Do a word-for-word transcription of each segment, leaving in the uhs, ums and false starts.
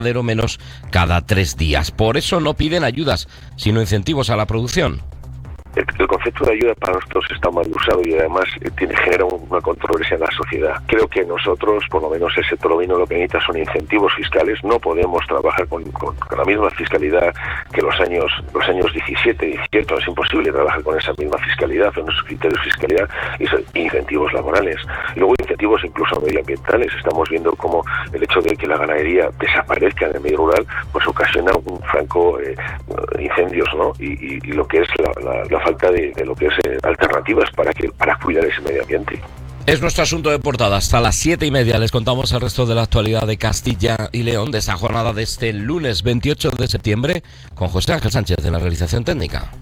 menos cada tres días. Por eso no piden ayudas, sino incentivos a la producción. El, el concepto de ayuda para nosotros está mal usado y además eh, tiene, genera una controversia en la sociedad. Creo que nosotros, por lo menos el sector ovino, lo que necesita son incentivos fiscales. No podemos trabajar con, con, con la misma fiscalidad que los años los años diecisiete, dieciocho. Es imposible trabajar con esa misma fiscalidad, con esos criterios de fiscalidad y esos incentivos laborales. Y luego incentivos incluso medioambientales. Estamos viendo cómo el hecho de que la ganadería desaparezca en el medio rural pues ocasiona un franco eh, incendios, ¿no? Y, y, y lo que es la, la, la falta de, de lo que es eh, alternativas para que para cuidar ese medio ambiente. Es nuestro asunto de portada. Hasta las siete y media les contamos el resto de la actualidad de Castilla y León de esta jornada de este lunes veintiocho de septiembre con José Ángel Sánchez de la realización técnica.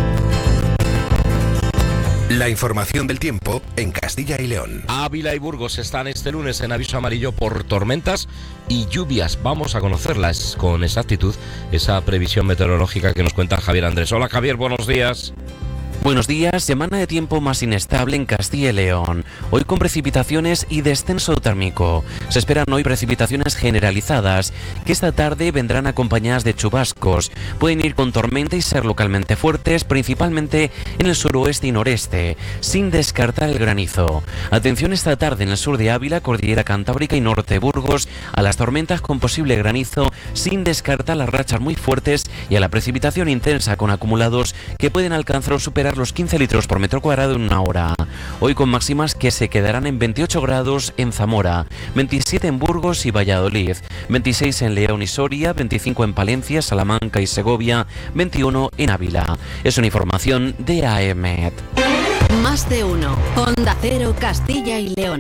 La información del tiempo en Castilla y León. Ávila y Burgos están este lunes en aviso amarillo por tormentas y lluvias. Vamos a conocerlas con exactitud, esa previsión meteorológica que nos cuenta Javier Andrés. Hola Javier, buenos días. Buenos días, semana de tiempo más inestable en Castilla y León. Hoy con precipitaciones y descenso térmico. Se esperan hoy precipitaciones generalizadas, que esta tarde vendrán acompañadas de chubascos. Pueden ir con tormenta y ser localmente fuertes, principalmente en el suroeste y noreste, sin descartar el granizo. Atención esta tarde en el sur de Ávila, Cordillera Cantábrica y norte de Burgos, a las tormentas con posible granizo, sin descartar las rachas muy fuertes y a la precipitación intensa con acumulados que pueden alcanzar o superar los quince litros por metro cuadrado en una hora. Hoy con máximas que se quedarán en veintiocho grados en Zamora, veintisiete en Burgos y Valladolid, veintiséis en León y Soria, veinticinco en Palencia, Salamanca y Segovia, veintiuno en Ávila. Es una información de A E M E T. Más de uno. Onda Cero, Castilla y León.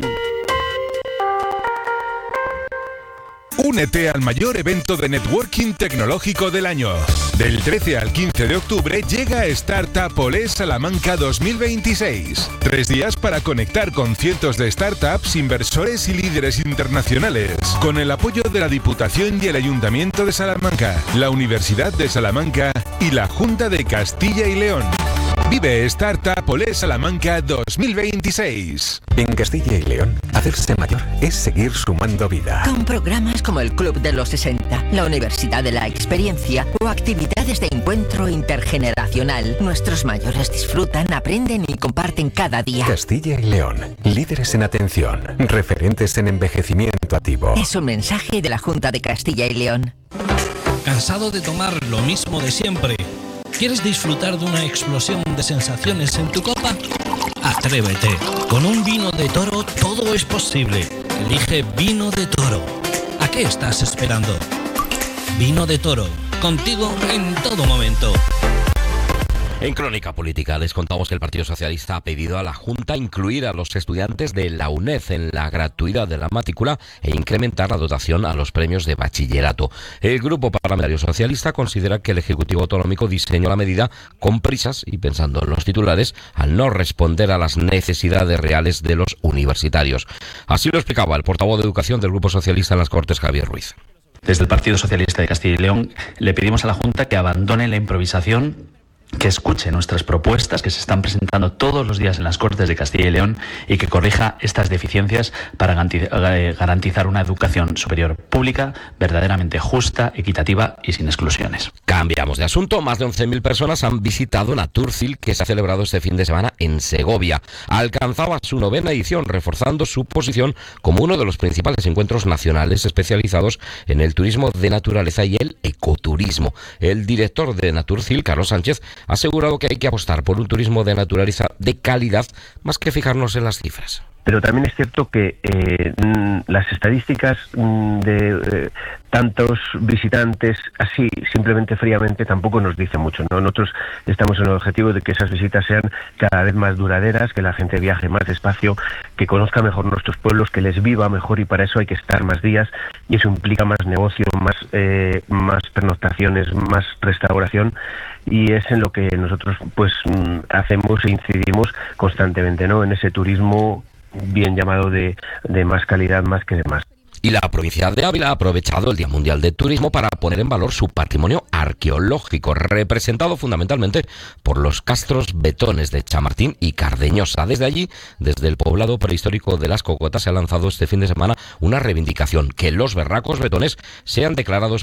Únete al mayor evento de networking tecnológico del año. Del trece al quince de octubre llega Startup Olé Salamanca dos mil veintiséis. Tres días para conectar con cientos de startups, inversores y líderes internacionales. Con el apoyo de la Diputación y el Ayuntamiento de Salamanca, la Universidad de Salamanca y la Junta de Castilla y León. Vive Startup Olé Salamanca dos mil veintiséis. En Castilla y León, hacerse mayor es seguir sumando vida. Con programas como el Club de los sesenta, la Universidad de la Experiencia o actividades de encuentro intergeneracional, nuestros mayores disfrutan, aprenden y comparten cada día. Castilla y León, líderes en atención, referentes en envejecimiento activo. Es un mensaje de la Junta de Castilla y León. ¿Cansado de tomar lo mismo de siempre? ¿Quieres disfrutar de una explosión de sensaciones en tu copa? Atrévete. Con un vino de Toro todo es posible. Elige Vino de Toro. ¿A qué estás esperando? Vino de Toro. Contigo en todo momento. En Crónica Política les contamos que el Partido Socialista ha pedido a la Junta incluir a los estudiantes de la UNED en la gratuidad de la matrícula e incrementar la dotación a los premios de bachillerato. El Grupo Parlamentario Socialista considera que el Ejecutivo Autonómico diseñó la medida con prisas y pensando en los titulares al no responder a las necesidades reales de los universitarios. Así lo explicaba el portavoz de Educación del Grupo Socialista en las Cortes, Javier Ruiz. Desde el Partido Socialista de Castilla y León le pedimos a la Junta que abandone la improvisación, que escuche nuestras propuestas que se están presentando todos los días en las Cortes de Castilla y León y que corrija estas deficiencias para garantizar una educación superior pública, verdaderamente justa, equitativa y sin exclusiones. Cambiamos de asunto. Más de once mil personas han visitado Naturcil, que se ha celebrado este fin de semana en Segovia. Alcanzaba su novena edición, reforzando su posición como uno de los principales encuentros nacionales especializados en el turismo de naturaleza y el ecoturismo. El director de Naturcil, Carlos Sánchez, ha asegurado que hay que apostar por un turismo de naturaleza de calidad más que fijarnos en las cifras. Pero también es cierto que eh, las estadísticas de eh, tantos visitantes, así simplemente fríamente, tampoco nos dicen mucho, ¿no? Nosotros estamos en el objetivo de que esas visitas sean cada vez más duraderas, que la gente viaje más despacio, que conozca mejor nuestros pueblos, que les viva mejor, y para eso hay que estar más días, y eso implica más negocio, más, eh, más pernoctaciones, más restauración, y es en lo que nosotros pues hacemos e incidimos constantemente, ¿no? En ese turismo bien llamado de, de más calidad más que de más. Y la provincia de Ávila ha aprovechado el Día Mundial de Turismo para poner en valor su patrimonio arqueológico, representado fundamentalmente por los castros betones de Chamartín y Cardeñosa. Desde allí, desde el poblado prehistórico de Las Cocotas, se ha lanzado este fin de semana una reivindicación: que los berracos betones sean declarados